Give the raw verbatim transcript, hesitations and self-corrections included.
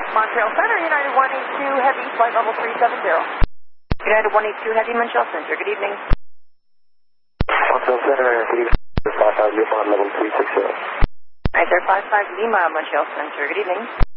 Montreal Center, United one eighty-two Heavy, flight level three seven zero. United one eighty-two Heavy, Montreal Center, good evening. Montreal Center, good evening. five five Lima, level three six zero. Right there, five five Lima, Montreal Center, good evening.